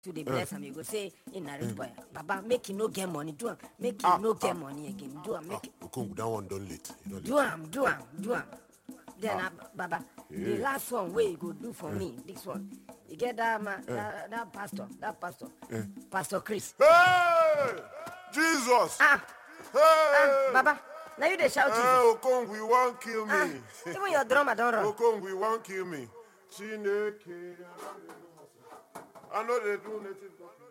to the bless him, you go say in a rich boy, Baba, make him no get money, do him, make him no get money again, do him, make Okong, that one done late. do him. Then Baba, the last one where you go do for me, this one. You get that man, that pastor, Pastor Chris. Hey! Jesus! Hey! Baba, now you they shout Jesus. Hey, Okong, we won't kill me. Even your drummer don't run. Okong, we won't kill me. Chineke. I know they do native.